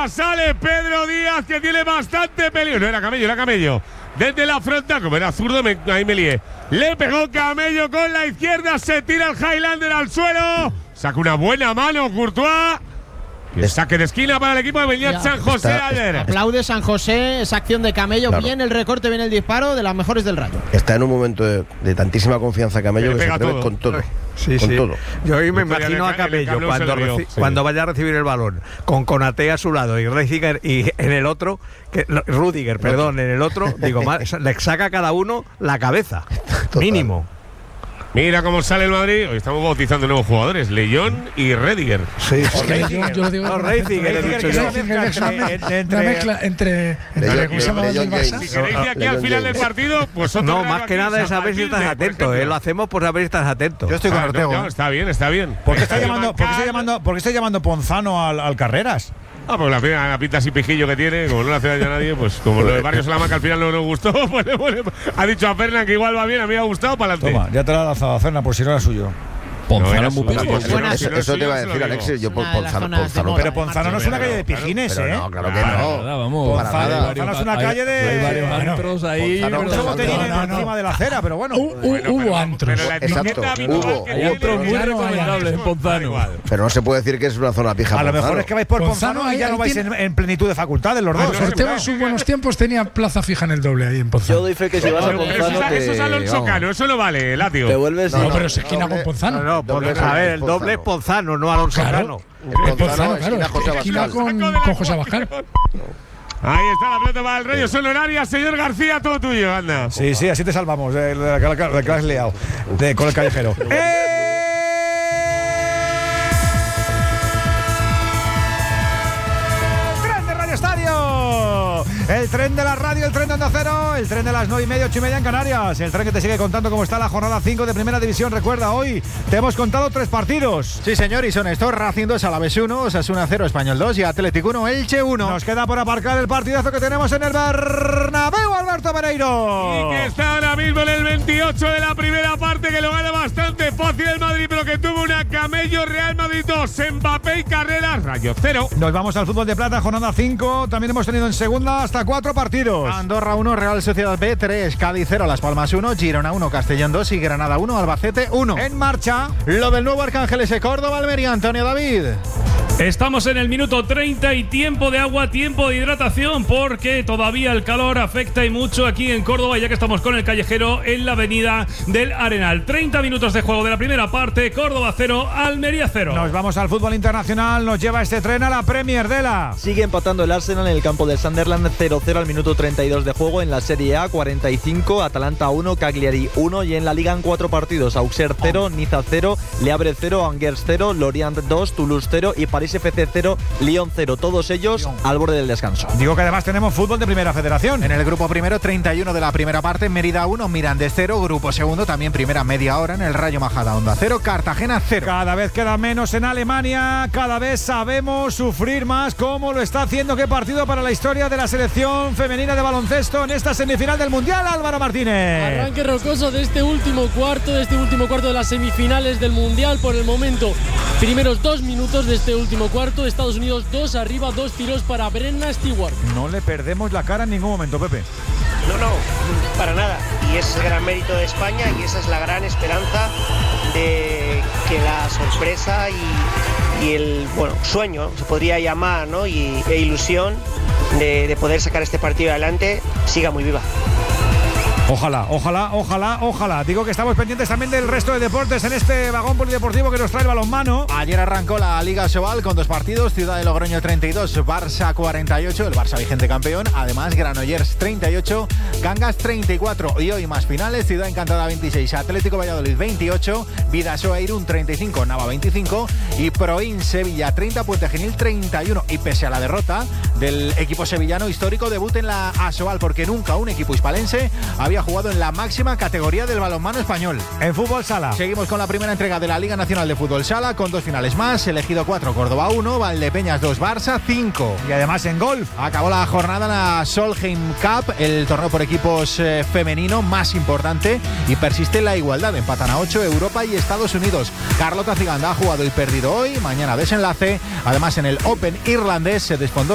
sale Pedro Díaz, que tiene bastante peligro. No era Camello. Desde la frontal, como era zurdo, ahí me lié. Le pegó Camello con la izquierda, se tira el Highlander al suelo. Saca una buena mano Courtois. El saque de esquina para el equipo de Beñat San José ayer. Aplaude San José, esa acción de Camello. Claro. Bien el recorte, bien el disparo, de las mejores del Rayo. Está en un momento de tantísima confianza Camello que se atreve con todo. Con todo. Yo hoy me imagino a Camello cuando vaya a recibir el balón, con Konaté a su lado y Rudiger y en el otro, en el otro, digo, le saca a cada uno la cabeza. Total. Mínimo. Mira cómo sale el Madrid. Hoy estamos bautizando nuevos jugadores, Leyón y Rediger. Sí, yo lo digo. No, Rediger he dicho yo. Una mezcla entre ¿cómo se llama el Barça? Si queréis de aquí al final del partido, pues otro. No, más que nada es saber si estás atento. Lo hacemos por saber si estás atento. Yo estoy con Ortego. No, está bien. ¿Por qué está llamando Ponzano al Carreras? Pues la pinta así pijillo que tiene, como no le hace daño a nadie, pues como lo de Barrio Salamanca al final no nos gustó, pues ha dicho a Fernan que igual va bien, a mí me ha gustado, para adelante. Toma, ya te la ha lanzado a Fernan por si no era suyo. Ponzano muy Eso te iba a decir, Alexis. Yo Ponzano. Pero Ponzano no es una calle de pijines, ¿eh? No, claro que no. Ponzano es una calle de. Hay varios antros ahí. Mucho botellín encima de la acera, pero bueno. Hubo antros. Exacto. Hubo otros muy recomendables en Ponzano. Pero no se puede decir que es una zona pija. A lo mejor es que vais por Ponzano y ya no vais en plenitud de facultades los dos. Ortego en sus buenos tiempos tenía plaza fija en el doble ahí en Ponzano. Yo doy fe que si vas a Ponzano. Eso es Alonso Cano, eso no vale, Latio. Te vuelves. No, pero se esquina con Ponzano. A ver, el doble es Ponzano, no Alonso Cano. Ponzano, esquina con José Abascal. Ahí está la pelota para el Rayo, son horarias, señor García, todo tuyo, anda. Sí, así te salvamos de la que has liado con el callejero. El tren de la radio, el tren de Onda Cero, el tren de las 9:30, 8:30 en Canarias. El tren que te sigue contando cómo está la jornada 5 de Primera División. Recuerda, hoy te hemos contado 3 partidos. Sí, señor, y son estos: Racing 2, Alavés 1, Osasuna 0, Español 2 y Atlético 1, Elche 1. Nos queda por aparcar el partidazo que tenemos en el Bernabéu, Alberto Pereiro. Y que está ahora mismo en el 28 de la primera parte, que lo gana bastante fácil el Madrid, pero que tuvo una Camello. Real Madrid 2, Mbappé y Carreras, Rayo 0. Nos vamos al fútbol de plata, jornada 5. También hemos tenido en segunda hasta 4 partidos. Andorra 1, Real Sociedad B 3, Cádiz 0, Las Palmas 1, Girona 1, Castellón 2 y Granada 1, Albacete 1. En marcha lo del nuevo Arcángel S. Córdoba, Almería, Antonio David. Estamos en el minuto 30 y tiempo de agua, tiempo de hidratación, porque todavía el calor afecta y mucho aquí en Córdoba, ya que estamos con el callejero en la avenida del Arenal. 30 minutos de juego de la primera parte, Córdoba 0, Almería 0. Nos vamos al fútbol internacional, nos lleva este tren a la Premier de la. Sigue empatando el Arsenal en el campo del Sunderland 0-0 al minuto 32 de juego. En la Serie A 45, Atalanta 1, Cagliari 1 y en la Liga en 4 partidos, Auxerre 0, Niza 0, Le Havre 0, Angers 0, Lorient 2, Toulouse 0 y París FC 0, Lyon 0, todos ellos al borde del descanso. Digo que además tenemos fútbol de Primera Federación. En el grupo primero, 31 de la primera parte, Mérida 1, Mirandés 0, grupo segundo, también primera media hora en el Rayo Majadahonda 0, Cartagena 0. Cada vez queda menos en Alemania, cada vez sabemos sufrir más, cómo lo está haciendo. Qué partido para la historia de la selección femenina de baloncesto en esta semifinal del Mundial, Álvaro Martínez. Arranque rocoso de este último cuarto de las semifinales del Mundial. Por el momento, primeros 2 minutos de este último cuarto, Estados Unidos 2 arriba, 2 tiros para Brenna Stewart. No le perdemos la cara en ningún momento, Pepe. No, para nada. Y es el gran mérito de España y esa es la gran esperanza de que la sorpresa y el sueño, se podría llamar, ¿no? e ilusión de poder sacar este partido adelante siga muy viva. Ojalá. Digo que estamos pendientes también del resto de deportes en este vagón polideportivo que nos trae el balonmano. Ayer arrancó la Liga Sobal con 2 partidos, Ciudad de Logroño 32, Barça 48, el Barça vigente campeón. Además, Granollers 38, Cangas 34. Y hoy más finales, Ciudad Encantada 26, Atlético Valladolid 28, Vidasoa Irún 35, Nava 25 y Proin Sevilla 30, Puente Genil 31. Y pese a la derrota del equipo sevillano, histórico debut en la Asobal, porque nunca un equipo hispalense había jugado en la máxima categoría del balonmano español. En fútbol sala seguimos con la primera entrega de la Liga Nacional de Fútbol Sala con 2 finales más, Elegido 4, Córdoba 1, Valdepeñas 2, Barça 5. Y además en golf acabó la jornada en la Solheim Cup, el torneo por equipos femenino más importante, y persiste la igualdad, empatan a 8 Europa y Estados Unidos. Carlota Ciganda ha jugado y perdido hoy, mañana desenlace. Además en el Open irlandés se desfondó